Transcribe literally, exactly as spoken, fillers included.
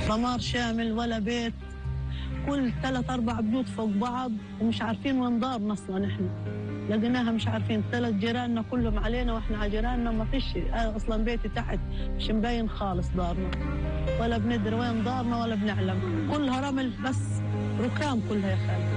دمار شامل، ولا بيت، كل ثلاث أربع بيوت فوق بعض ومش عارفين وين دارنا أصلا. إحنا لقيناها مش عارفين، ثلاث جيراننا كلهم علينا وإحنا على جيراننا ما فيش أصلا. بيتي تحت مش مبين خالص دارنا، ولا بندري وين دارنا ولا بنعلم، كلها رمل بس ركام كلها يا خالد.